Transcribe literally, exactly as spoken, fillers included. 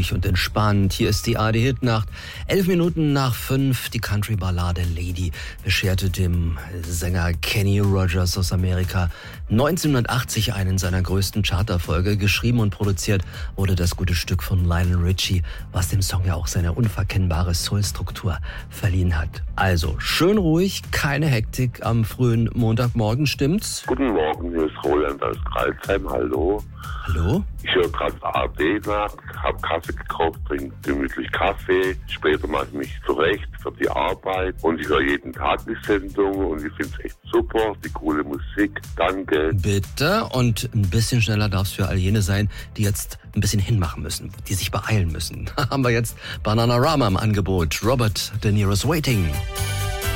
ruhig und entspannt. Hier ist die A R D-Hitnacht. Elf Minuten nach fünf. Die Country-Ballade Lady bescherte dem Sänger Kenny Rogers aus Amerika neunzehnhundertachtzig einen seiner größten Charterfolge. Geschrieben und produziert wurde das gute Stück von Lionel Richie, was dem Song ja auch seine unverkennbare Soul-Struktur verliehen hat. Also schön ruhig, keine Hektik am frühen Montagmorgen, stimmt's? Guten Morgen, hier ist Roland aus Kreilsheim, hallo. Hallo? Ich höre gerade A R D nach, habe Kaffee gekauft, trinke gemütlich Kaffee. Später mache ich mich zurecht für die Arbeit und ich höre jeden Tag die Sendung und ich finde es echt super, die coole Musik. Danke. Bitte, und ein bisschen schneller darf es für all jene sein, die jetzt ein bisschen hinmachen müssen, die sich beeilen müssen. Da haben wir jetzt Bananarama im Angebot. Robert De Niro's Waiting.